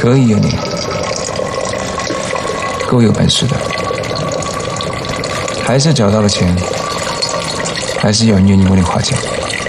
可以啊你，够有本事的。还是找到了钱，还是有人愿意为你花钱。